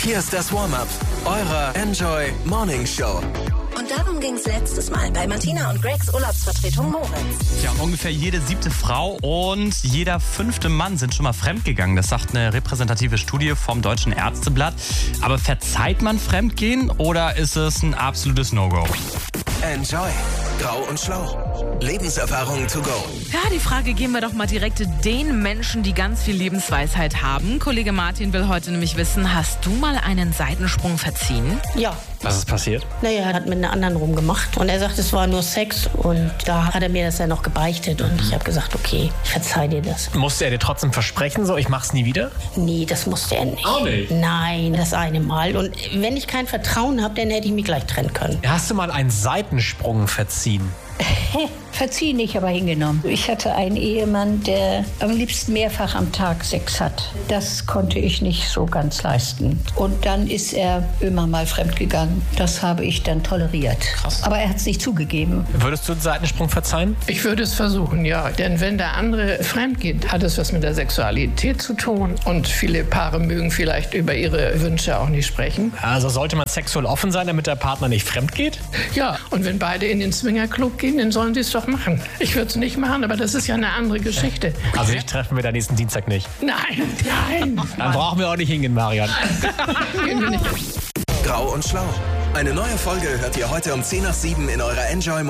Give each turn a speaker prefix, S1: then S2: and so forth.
S1: Hier ist das Warm-Up eurer Enjoy Morning Show.
S2: Und darum ging es letztes Mal bei Martina und Gregs Urlaubsvertretung Moritz.
S3: Ja, ungefähr jede 7. Frau und jeder 5. Mann sind schon mal fremdgegangen. Das sagt eine repräsentative Studie vom Deutschen Ärzteblatt. Aber verzeiht man Fremdgehen oder ist es ein absolutes No-Go?
S1: Enjoy. Grau und schlau. Lebenserfahrung to go.
S4: Ja, die Frage geben wir doch mal direkt den Menschen, die ganz viel Lebensweisheit haben. Kollege Martin will heute nämlich wissen, hast du mal einen Seitensprung verziehen?
S5: Ja.
S6: Was ist passiert?
S5: Naja, er hat mit einer anderen rumgemacht. Und er sagt, es war nur Sex. Und da hat er mir das ja noch gebeichtet. Und ich habe gesagt, okay, ich verzeih dir das.
S6: Musste er dir trotzdem versprechen, so, ich mach's nie wieder?
S5: Nee, das musste er nicht.
S6: Auch nicht?
S5: Nein, das eine Mal. Und wenn ich kein Vertrauen habe, dann hätte ich mich gleich trennen können.
S6: Hast du mal einen Seitensprung verziehen?
S7: Verziehen nicht, aber hingenommen. Ich hatte einen Ehemann, der am liebsten mehrfach am Tag Sex hat. Das konnte ich nicht so ganz leisten. Und dann ist er immer mal fremdgegangen. Das habe ich dann toleriert.
S6: Krass.
S7: Aber er hat es nicht zugegeben.
S6: Würdest du einen Seitensprung verzeihen?
S8: Ich würde es versuchen, ja. Denn wenn der andere fremd geht, hat es was mit der Sexualität zu tun. Und viele Paare mögen vielleicht über ihre Wünsche auch nicht sprechen.
S6: Also sollte man sexuell offen sein, damit der Partner nicht fremd geht?
S8: Ja, und wenn beide in den Swingerclub gehen, dann sollen sie es doch machen. Ich würde es nicht machen, aber das ist ja eine andere Geschichte.
S6: Also ich treffen wir da nächsten Dienstag nicht.
S8: Nein.
S6: Dann brauchen wir auch nicht hingehen, Marian.
S8: Gehen wir nicht.
S1: Grau und schlau. Eine neue Folge hört ihr heute um 6:10 in eurer Enjoy